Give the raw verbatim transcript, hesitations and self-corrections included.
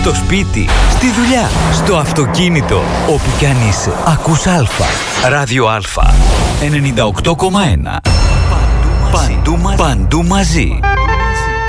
Στο σπίτι, στη δουλειά, στο αυτοκίνητο, όπου κι αν είσαι. Ακούς Α. Ράδιο Α. ενενήντα οκτώ κόμμα ένα. Παντού μαζί. Παντού μαζί.